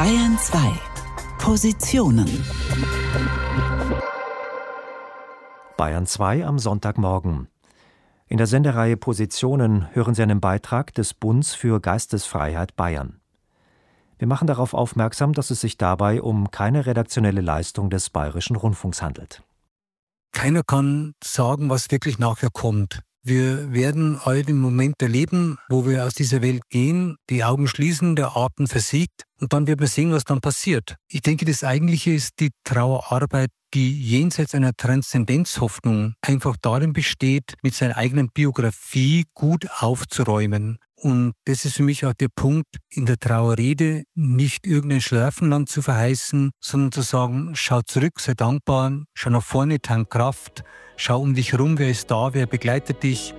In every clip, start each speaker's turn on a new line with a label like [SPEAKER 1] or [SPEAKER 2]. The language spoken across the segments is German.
[SPEAKER 1] Bayern 2. Positionen.
[SPEAKER 2] Bayern 2 am Sonntagmorgen. In der Sendereihe Positionen hören Sie einen Beitrag des Bunds für Geistesfreiheit Bayern. Wir machen darauf aufmerksam, dass es sich dabei um keine redaktionelle Leistung des Bayerischen Rundfunks handelt.
[SPEAKER 3] Keiner kann sagen, was wirklich nachher kommt. Wir werden all den Moment erleben, wo wir aus dieser Welt gehen, die Augen schließen, der Atem versiegt und dann wird man sehen, was dann passiert. Ich denke, das Eigentliche ist die Trauerarbeit, die jenseits einer Transzendenzhoffnung einfach darin besteht, mit seiner eigenen Biografie gut aufzuräumen. Und das ist für mich auch der Punkt, in der Trauerrede nicht irgendein Schlaraffenland zu verheißen, sondern zu sagen, schau zurück, sei dankbar, schau nach vorne, tank Kraft, schau um dich herum, wer ist da, wer begleitet dich.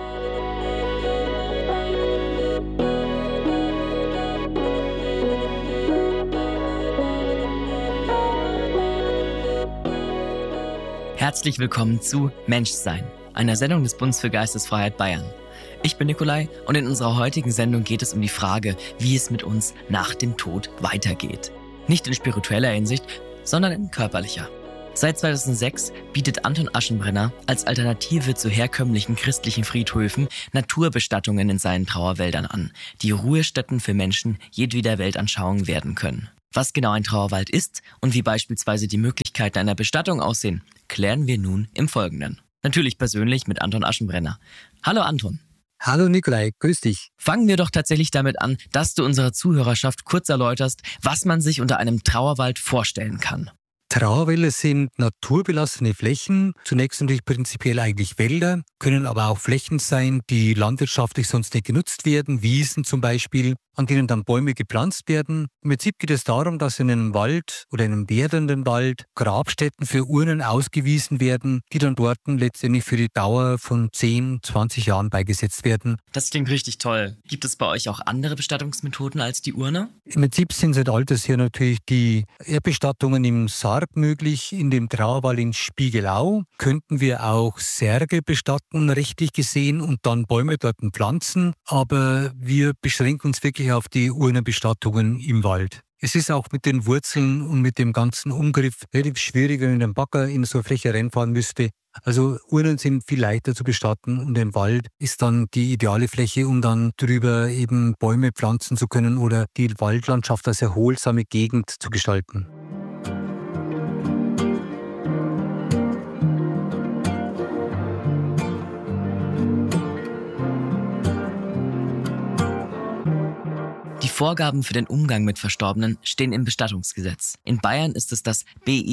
[SPEAKER 4] Herzlich willkommen zu Menschsein, einer Sendung des Bundes für Geistesfreiheit Bayern. Ich bin Nikolai und in unserer heutigen Sendung geht es um die Frage, wie es mit uns nach dem Tod weitergeht. Nicht in spiritueller Hinsicht, sondern in körperlicher. Seit 2006 bietet Anton Aschenbrenner als Alternative zu herkömmlichen christlichen Friedhöfen Naturbestattungen in seinen Trauerwäldern an, die Ruhestätten für Menschen jedweder Weltanschauung werden können. Was genau ein Trauerwald ist und wie beispielsweise die Möglichkeiten einer Bestattung aussehen, klären wir nun im Folgenden. Natürlich persönlich mit Anton Aschenbrenner. Hallo Anton.
[SPEAKER 3] Hallo Nikolai, grüß dich.
[SPEAKER 4] Fangen wir doch tatsächlich damit an, dass du unserer Zuhörerschaft kurz erläuterst, was man sich unter einem Trauerwald vorstellen kann.
[SPEAKER 3] Trauerwälder sind naturbelassene Flächen, zunächst natürlich prinzipiell eigentlich Wälder, können aber auch Flächen sein, die landwirtschaftlich sonst nicht genutzt werden, Wiesen zum Beispiel, an denen dann Bäume gepflanzt werden. Im Prinzip geht es darum, dass in einem Wald oder in einem werdenden Wald Grabstätten für Urnen ausgewiesen werden, die dann dort letztendlich für die Dauer von 10, 20 Jahren beigesetzt werden.
[SPEAKER 4] Das klingt richtig toll. Gibt es bei euch auch andere Bestattungsmethoden als die Urne?
[SPEAKER 3] Im Prinzip sind seit alters her natürlich die Erdbestattungen im Sarg möglich. In dem Trauerwald in Spiegelau könnten wir auch Särge bestatten, rechtlich gesehen, und dann Bäume dort pflanzen. Aber wir beschränken uns wirklich auf die Urnenbestattungen im Wald. Es ist auch mit den Wurzeln und mit dem ganzen Umgriff relativ schwierig, wenn ein Bagger in so eine Fläche reinfahren müsste. Also Urnen sind viel leichter zu bestatten und im Wald ist dann die ideale Fläche, um dann drüber eben Bäume pflanzen zu können oder die Waldlandschaft als erholsame Gegend zu gestalten.
[SPEAKER 4] Die Vorgaben für den Umgang mit Verstorbenen stehen im Bestattungsgesetz. In Bayern ist es das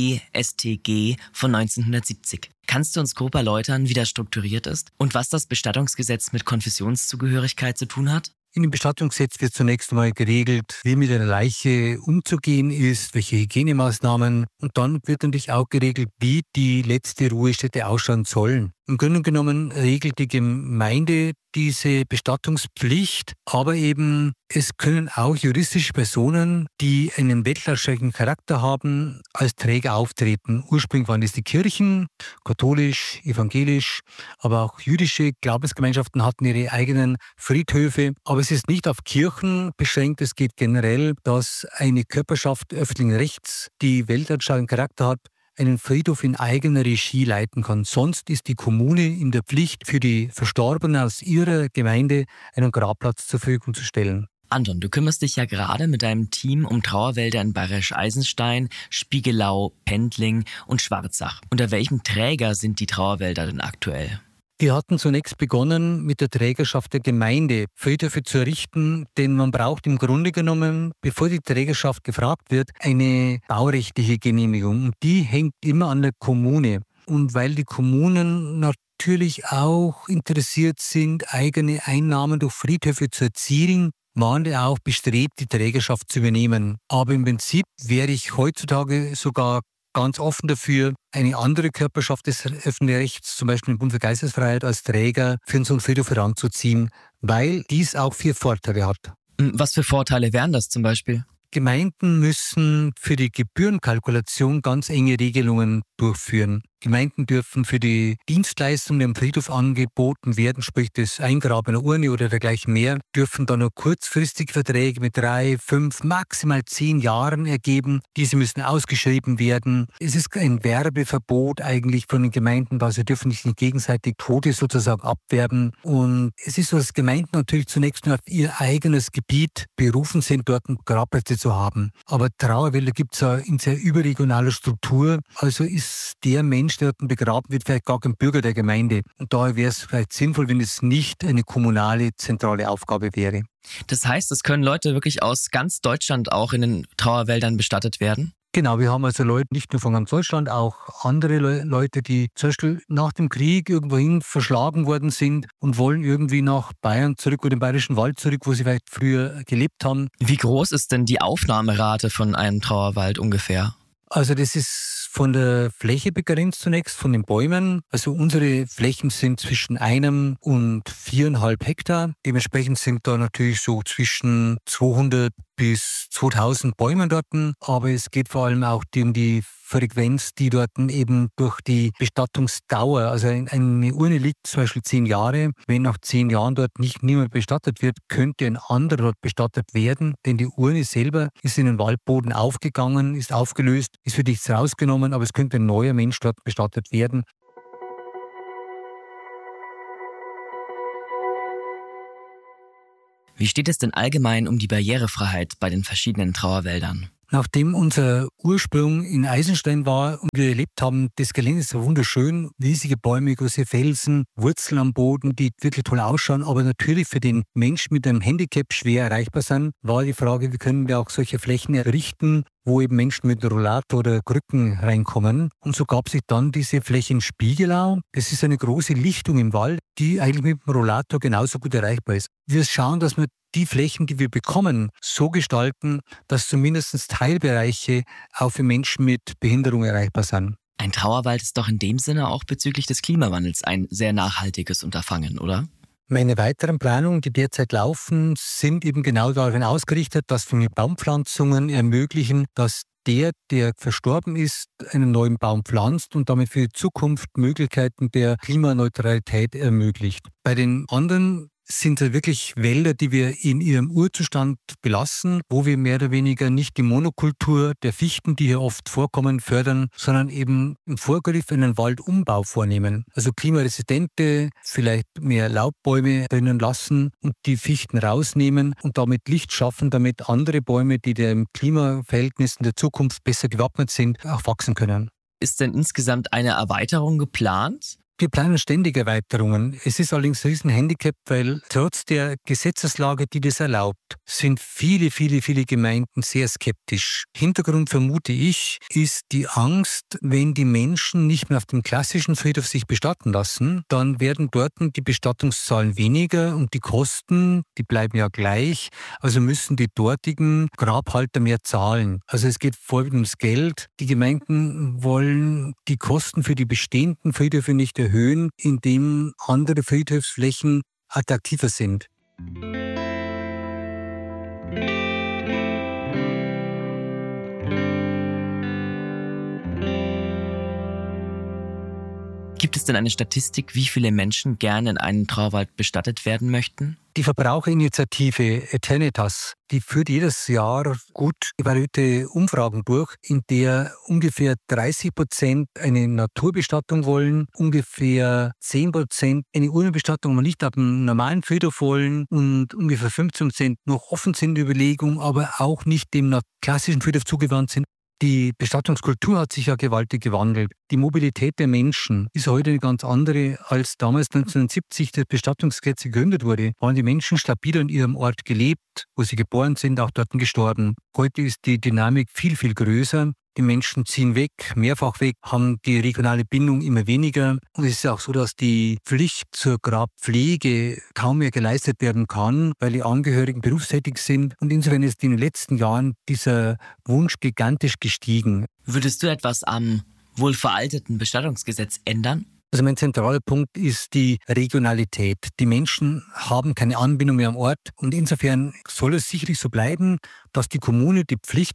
[SPEAKER 4] BEStG von 1970. Kannst du uns grob erläutern, wie das strukturiert ist und was das Bestattungsgesetz mit Konfessionszugehörigkeit zu tun hat?
[SPEAKER 3] In dem Bestattungsgesetz wird zunächst einmal geregelt, wie mit einer Leiche umzugehen ist, welche Hygienemaßnahmen, und dann wird natürlich auch geregelt, wie die letzte Ruhestätte ausschauen soll. Im Grunde genommen regelt die Gemeinde diese Bestattungspflicht, aber eben es können auch juristische Personen, die einen wettläuferischen Charakter haben, als Träger auftreten. Ursprünglich waren das die Kirchen, katholisch, evangelisch, aber auch jüdische Glaubensgemeinschaften hatten ihre eigenen Friedhöfe. Aber es ist nicht auf Kirchen beschränkt, es geht generell, dass eine Körperschaft öffentlichen Rechts, die weltanschaulichen Charakter hat, einen Friedhof in eigener Regie leiten kann. Sonst ist die Kommune in der Pflicht, für die Verstorbenen aus ihrer Gemeinde einen Grabplatz zur Verfügung zu stellen.
[SPEAKER 4] Anton, du kümmerst dich ja gerade mit deinem Team um Trauerwälder in Bayerisch-Eisenstein, Spiegelau, Pendling und Schwarzach. Unter welchem Träger sind die Trauerwälder denn aktuell?
[SPEAKER 3] Wir hatten zunächst begonnen, mit der Trägerschaft der Gemeinde Friedhöfe zu errichten, denn man braucht im Grunde genommen, bevor die Trägerschaft gefragt wird, eine baurechtliche Genehmigung. Und die hängt immer an der Kommune. Und weil die Kommunen natürlich auch interessiert sind, eigene Einnahmen durch Friedhöfe zu erzielen, waren die auch bestrebt, die Trägerschaft zu übernehmen. Aber im Prinzip wäre ich heutzutage sogar ganz offen dafür, eine andere Körperschaft des öffentlichen Rechts, zum Beispiel den Bund für Geistesfreiheit, als Träger für unseren Friedhof heranzuziehen, weil dies auch 4 Vorteile hat.
[SPEAKER 4] Was für Vorteile wären das zum Beispiel?
[SPEAKER 3] Gemeinden müssen für die Gebührenkalkulation ganz enge Regelungen durchführen. Gemeinden dürfen für die Dienstleistungen, die am Friedhof angeboten werden, sprich das Eingraben einer Urne oder dergleichen mehr, dürfen dann nur kurzfristige Verträge mit 3, 5, maximal 10 Jahren ergeben. Diese müssen ausgeschrieben werden. Es ist ein Werbeverbot eigentlich von den Gemeinden, weil sie dürfen nicht gegenseitig Tote sozusagen abwerben. Und es ist so, dass Gemeinden natürlich zunächst nur auf ihr eigenes Gebiet berufen sind, dort Grabplätze zu haben. Aber Trauerwälder gibt es ja in sehr überregionaler Struktur. Also ist der Mensch, der dort begraben wird, vielleicht gar kein Bürger der Gemeinde. Und daher wäre es vielleicht sinnvoll, wenn es nicht eine kommunale, zentrale Aufgabe wäre.
[SPEAKER 4] Das heißt, es können Leute wirklich aus ganz Deutschland auch in den Trauerwäldern bestattet werden?
[SPEAKER 3] Genau, wir haben also Leute nicht nur von ganz Deutschland, auch andere Leute, die zum Beispiel nach dem Krieg irgendwohin verschlagen worden sind und wollen irgendwie nach Bayern zurück oder den Bayerischen Wald zurück, wo sie vielleicht früher gelebt haben.
[SPEAKER 4] Wie groß ist denn die Aufnahmerate von einem Trauerwald ungefähr?
[SPEAKER 3] Also das ist von der Fläche begrenzt zunächst, von den Bäumen. Also unsere Flächen sind zwischen 1 und 4,5 Hektar. Dementsprechend sind da natürlich so zwischen 200 bis 2000 Bäumen dort. Aber es geht vor allem auch um die Frequenz, die dort eben durch die Bestattungsdauer, also eine Urne liegt zum Beispiel 10 Jahre. Wenn nach 10 Jahren dort niemand bestattet wird, könnte ein anderer dort bestattet werden, denn die Urne selber ist in den Waldboden aufgegangen, ist aufgelöst, ist für nichts rausgenommen, aber es könnte ein neuer Mensch dort bestattet werden.
[SPEAKER 4] Wie steht es denn allgemein um die Barrierefreiheit bei den verschiedenen Trauerwäldern?
[SPEAKER 3] Nachdem unser Ursprung in Eisenstein war und wir erlebt haben, das Gelände ist so wunderschön, riesige Bäume, große Felsen, Wurzeln am Boden, die wirklich toll ausschauen, aber natürlich für den Menschen mit einem Handicap schwer erreichbar sind, war die Frage, wie können wir auch solche Flächen errichten, wo eben Menschen mit Rollator oder Krücken reinkommen. Und so gab sich dann diese Fläche in Spiegelau. Das ist eine große Lichtung im Wald, die eigentlich mit dem Rollator genauso gut erreichbar ist. Wir schauen, dass wir die Flächen, die wir bekommen, so gestalten, dass zumindest Teilbereiche auch für Menschen mit Behinderung erreichbar sind.
[SPEAKER 4] Ein Trauerwald ist doch in dem Sinne auch bezüglich des Klimawandels ein sehr nachhaltiges Unterfangen, oder?
[SPEAKER 3] Meine weiteren Planungen, die derzeit laufen, sind eben genau darin ausgerichtet, dass wir mit Baumpflanzungen ermöglichen, dass der verstorben ist, einen neuen Baum pflanzt und damit für die Zukunft Möglichkeiten der Klimaneutralität ermöglicht. Bei den anderen sind es wirklich Wälder, die wir in ihrem Urzustand belassen, wo wir mehr oder weniger nicht die Monokultur der Fichten, die hier oft vorkommen, fördern, sondern eben im Vorgriff einen Waldumbau vornehmen. Also klimaresistente, vielleicht mehr Laubbäume drinnen lassen und die Fichten rausnehmen und damit Licht schaffen, damit andere Bäume, die den Klimaverhältnissen der Zukunft besser gewappnet sind, auch wachsen können.
[SPEAKER 4] Ist denn insgesamt eine Erweiterung geplant?
[SPEAKER 3] Wir planen ständig Erweiterungen. Es ist allerdings ein Riesenhandicap, weil trotz der Gesetzeslage, die das erlaubt, sind viele Gemeinden sehr skeptisch. Hintergrund, vermute ich, ist die Angst, wenn die Menschen nicht mehr auf dem klassischen Friedhof sich bestatten lassen, dann werden dort die Bestattungszahlen weniger und die Kosten, die bleiben ja gleich. Also müssen die dortigen Grabhalter mehr zahlen. Also es geht vorwiegend ums Geld. Die Gemeinden wollen die Kosten für die bestehenden Friedhöfe nicht erhöhen, indem andere Friedhofsflächen attraktiver sind.
[SPEAKER 4] Gibt es denn eine Statistik, wie viele Menschen gerne in einem Trauerwald bestattet werden möchten?
[SPEAKER 3] Die Verbraucherinitiative Eternitas, die führt jedes Jahr gut evaluierte Umfragen durch, in der ungefähr 30% eine Naturbestattung wollen, ungefähr 10% eine Urnenbestattung, aber nicht auf einem normalen Friedhof wollen und ungefähr 15% noch offen sind in der Überlegung, aber auch nicht dem klassischen Friedhof zugewandt sind. Die Bestattungskultur hat sich ja gewaltig gewandelt. Die Mobilität der Menschen ist heute eine ganz andere, als damals 1970 das Bestattungsgesetz gegründet wurde. Waren die Menschen stabil an ihrem Ort gelebt, wo sie geboren sind, auch dort gestorben. Heute ist die Dynamik viel größer. Die Menschen ziehen weg, mehrfach weg, haben die regionale Bindung immer weniger. Und es ist auch so, dass die Pflicht zur Grabpflege kaum mehr geleistet werden kann, weil die Angehörigen berufstätig sind. Und insofern ist in den letzten Jahren dieser Wunsch gigantisch gestiegen.
[SPEAKER 4] Würdest du etwas am wohl veralteten Bestattungsgesetz ändern?
[SPEAKER 3] Also mein zentraler Punkt ist die Regionalität. Die Menschen haben keine Anbindung mehr am Ort und insofern soll es sicherlich so bleiben, dass die Kommune die Pflicht hat,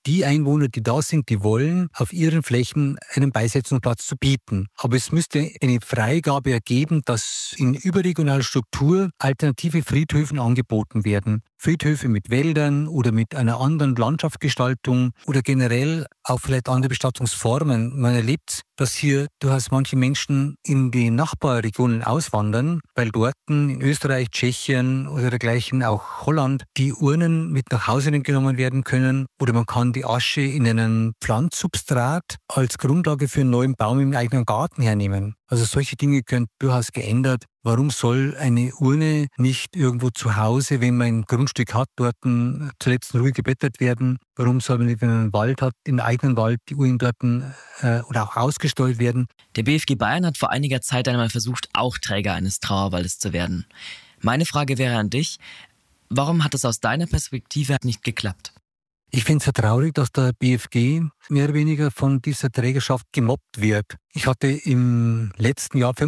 [SPEAKER 3] die Einwohner, die da sind, die wollen, auf ihren Flächen einen Beisetzungsplatz zu bieten. Aber es müsste eine Freigabe ergeben, dass in überregionaler Struktur alternative Friedhöfe angeboten werden. Friedhöfe mit Wäldern oder mit einer anderen Landschaftsgestaltung oder generell auch vielleicht andere Bestattungsformen. Man erlebt, dass hier durchaus manche Menschen in die Nachbarregionen auswandern, weil dort in Österreich, Tschechien oder dergleichen, auch Holland, die Urnen mit nach Hause genommen werden können oder man kann die Asche in einem Pflanzsubstrat als Grundlage für einen neuen Baum im eigenen Garten hernehmen. Also solche Dinge können durchaus geändert. Warum soll eine Urne nicht irgendwo zu Hause, wenn man ein Grundstück hat, dort zuletzt in Ruhe geblättert werden? Warum soll man nicht, wenn man einen Wald hat, im eigenen Wald die Urnen dort oder auch ausgestellt werden?
[SPEAKER 4] Der BFG Bayern hat vor einiger Zeit einmal versucht, auch Träger eines Trauerwaldes zu werden. Meine Frage wäre an dich, warum hat es aus deiner Perspektive nicht geklappt?
[SPEAKER 3] Ich finde es ja traurig, dass der BFG mehr oder weniger von dieser Trägerschaft gemobbt wird. Ich hatte im letzten Jahr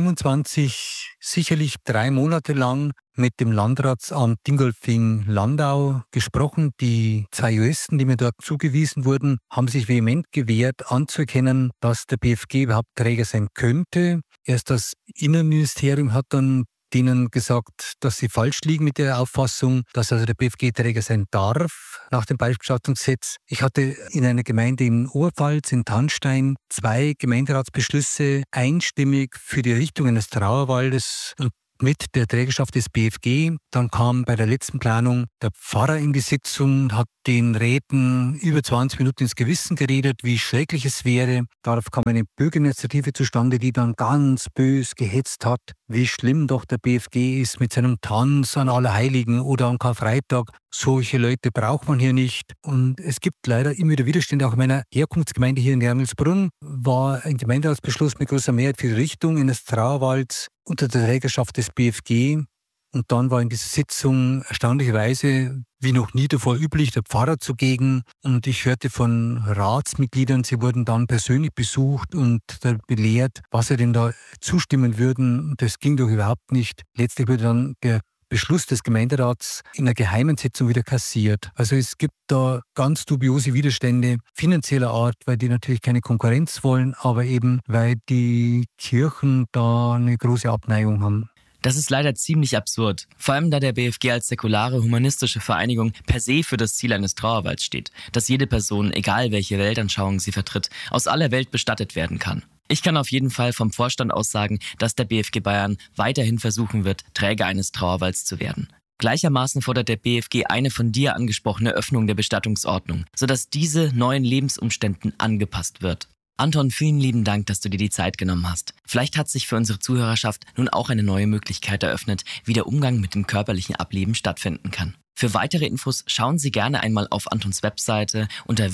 [SPEAKER 3] 25 sicherlich 3 Monate lang mit dem Landratsamt Dingolfing-Landau gesprochen. Die 2 Juristen, die mir dort zugewiesen wurden, haben sich vehement gewehrt, anzuerkennen, dass der BFG überhaupt Träger sein könnte. Erst das Innenministerium hat dann denen gesagt, dass sie falsch liegen mit der Auffassung, dass also der BFG Träger sein darf nach dem Beisetzungsgesetz. Ich hatte in einer Gemeinde in Oberpfalz, in Tanstein, 2 Gemeinderatsbeschlüsse einstimmig für die Errichtung eines Trauerwaldes mit der Trägerschaft des BFG. Dann kam bei der letzten Planung der Pfarrer in die Sitzung, hat den Räten über 20 Minuten ins Gewissen geredet, wie schrecklich es wäre. Darauf kam eine Bürgerinitiative zustande, die dann ganz bös gehetzt hat, wie schlimm doch der BFG ist mit seinem Tanz an Allerheiligen oder am Karfreitag. Solche Leute braucht man hier nicht. Und es gibt leider immer wieder Widerstände. Auch in meiner Herkunftsgemeinde hier in Järmelsbrunn war ein Gemeinderatsbeschluss mit großer Mehrheit für die Richtung eines Trauerwalds unter der Trägerschaft des BFG. Und dann war in dieser Sitzung erstaunlicherweise, wie noch nie davor üblich, der Pfarrer zugegen. Und ich hörte von Ratsmitgliedern, sie wurden dann persönlich besucht und belehrt, was sie denn da zustimmen würden. Das ging doch überhaupt nicht. Letztlich wurde dann der Beschluss des Gemeinderats in einer geheimen Sitzung wieder kassiert. Also es gibt da ganz dubiose Widerstände finanzieller Art, weil die natürlich keine Konkurrenz wollen, aber eben weil die Kirchen da eine große Abneigung haben.
[SPEAKER 4] Das ist leider ziemlich absurd, vor allem da der BFG als säkulare, humanistische Vereinigung per se für das Ziel eines Trauerwalds steht, dass jede Person, egal welche Weltanschauung sie vertritt, aus aller Welt bestattet werden kann. Ich kann auf jeden Fall vom Vorstand aus sagen, dass der BFG Bayern weiterhin versuchen wird, Träger eines Trauerwalds zu werden. Gleichermaßen fordert der BFG eine von dir angesprochene Öffnung der Bestattungsordnung, sodass diese neuen Lebensumständen angepasst wird. Anton, vielen lieben Dank, dass du dir die Zeit genommen hast. Vielleicht hat sich für unsere Zuhörerschaft nun auch eine neue Möglichkeit eröffnet, wie der Umgang mit dem körperlichen Ableben stattfinden kann. Für weitere Infos schauen Sie gerne einmal auf Antons Webseite unter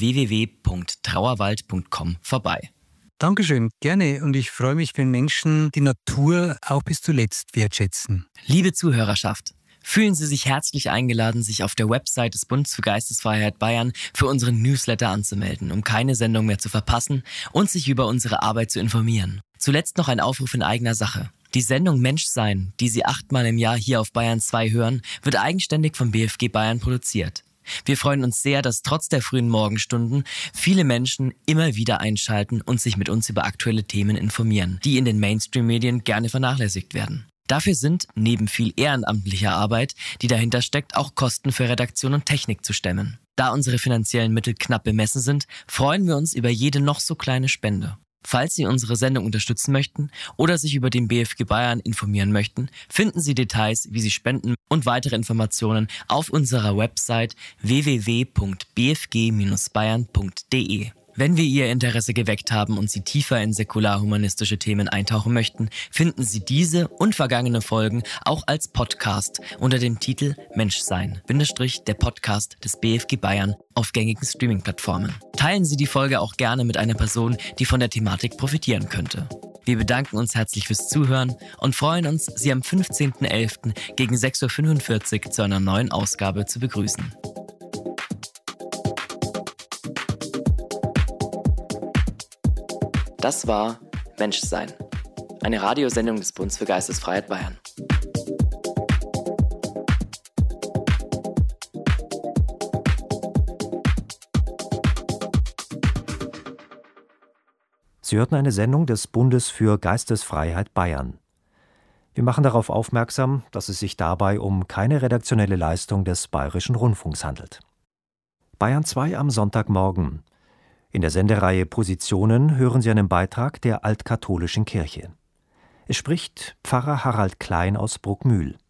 [SPEAKER 4] www.trauerwald.com vorbei.
[SPEAKER 3] Dankeschön, gerne. Und ich freue mich, wenn Menschen die Natur auch bis zuletzt wertschätzen.
[SPEAKER 4] Liebe Zuhörerschaft, fühlen Sie sich herzlich eingeladen, sich auf der Website des Bundes für Geistesfreiheit Bayern für unseren Newsletter anzumelden, um keine Sendung mehr zu verpassen und sich über unsere Arbeit zu informieren. Zuletzt noch ein Aufruf in eigener Sache. Die Sendung Menschsein, die Sie 8-mal im Jahr hier auf Bayern 2 hören, wird eigenständig vom BFG Bayern produziert. Wir freuen uns sehr, dass trotz der frühen Morgenstunden viele Menschen immer wieder einschalten und sich mit uns über aktuelle Themen informieren, die in den Mainstream-Medien gerne vernachlässigt werden. Dafür sind, neben viel ehrenamtlicher Arbeit, die dahinter steckt, auch Kosten für Redaktion und Technik zu stemmen. Da unsere finanziellen Mittel knapp bemessen sind, freuen wir uns über jede noch so kleine Spende. Falls Sie unsere Sendung unterstützen möchten oder sich über den BFG Bayern informieren möchten, finden Sie Details, wie Sie spenden und weitere Informationen auf unserer Website www.bfg-bayern.de. Wenn wir Ihr Interesse geweckt haben und Sie tiefer in säkular-humanistische Themen eintauchen möchten, finden Sie diese und vergangene Folgen auch als Podcast unter dem Titel Menschsein, der Podcast des BFG Bayern auf gängigen Streaming-Plattformen. Teilen Sie die Folge auch gerne mit einer Person, die von der Thematik profitieren könnte. Wir bedanken uns herzlich fürs Zuhören und freuen uns, Sie am 15.11. gegen 6.45 Uhr zu einer neuen Ausgabe zu begrüßen. Das war Menschsein, eine Radiosendung des Bundes für Geistesfreiheit Bayern.
[SPEAKER 2] Sie hörten eine Sendung des Bundes für Geistesfreiheit Bayern. Wir machen darauf aufmerksam, dass es sich dabei um keine redaktionelle Leistung des Bayerischen Rundfunks handelt. Bayern 2 am Sonntagmorgen. In der Sendereihe Positionen hören Sie einen Beitrag der Altkatholischen Kirche. Es spricht Pfarrer Harald Klein aus Bruckmühl.